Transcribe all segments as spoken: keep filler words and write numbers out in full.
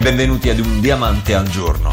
Benvenuti ad Un Diamante al Giorno.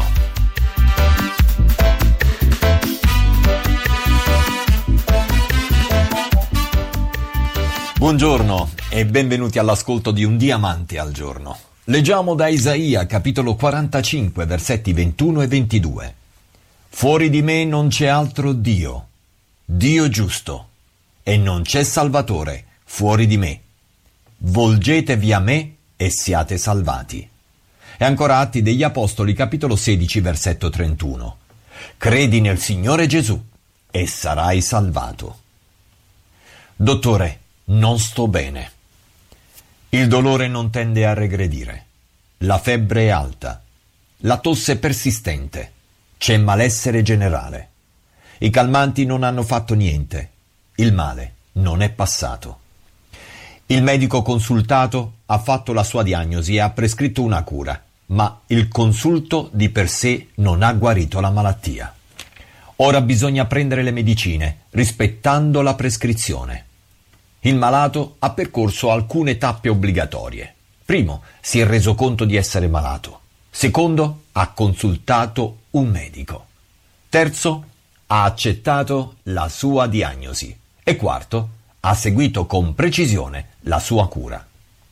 Buongiorno e benvenuti all'ascolto di Un Diamante al Giorno. Leggiamo da Isaia, capitolo quarantacinque, versetti ventuno e ventidue. Fuori di me non c'è altro Dio, Dio giusto, e non c'è Salvatore fuori di me. Volgetevi a me e siate salvati. E ancora Atti degli Apostoli, capitolo sedici, versetto trentuno. Credi nel Signore Gesù e sarai salvato. Dottore, non sto bene. Il dolore non tende a regredire. La febbre è alta. La tosse è persistente. C'è malessere generale. I calmanti non hanno fatto niente. Il male non è passato. Il medico consultato ha fatto la sua diagnosi e ha prescritto una cura, ma il consulto di per sé non ha guarito la malattia. Ora bisogna prendere le medicine, rispettando la prescrizione. Il malato ha percorso alcune tappe obbligatorie. Primo, si è reso conto di essere malato. Secondo, ha consultato un medico. Terzo, ha accettato la sua diagnosi. E quarto, ha seguito con precisione la sua cura.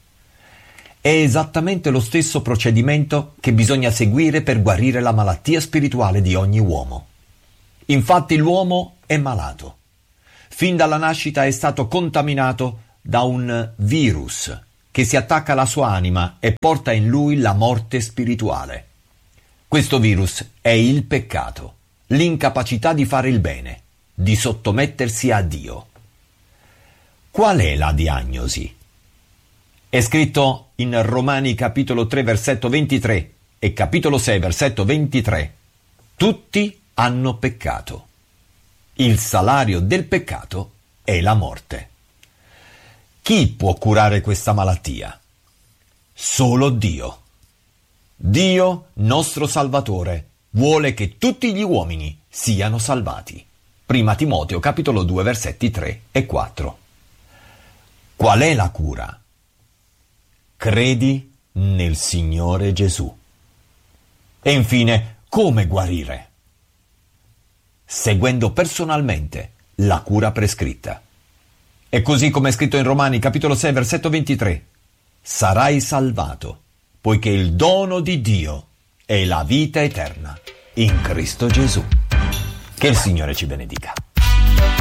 È esattamente lo stesso procedimento che bisogna seguire per guarire la malattia spirituale di ogni uomo. Infatti l'uomo è malato. Fin dalla nascita è stato contaminato da un virus che si attacca alla sua anima e porta in lui la morte spirituale. Questo virus è il peccato, l'incapacità di fare il bene, di sottomettersi a Dio. Qual è la diagnosi? È scritto in Romani capitolo tre versetto ventitré e capitolo sei versetto ventitré. Tutti hanno peccato. Il salario del peccato è la morte. Chi può curare questa malattia? Solo Dio. Dio, nostro Salvatore, vuole che tutti gli uomini siano salvati. Prima Timoteo capitolo due versetti tre e quattro. Qual è la cura? Credi nel Signore Gesù. E infine, come guarire? Seguendo personalmente la cura prescritta. E così come è scritto in Romani capitolo sei versetto ventitré, sarai salvato, poiché il dono di Dio è la vita eterna in Cristo Gesù. Che il Signore ci benedica.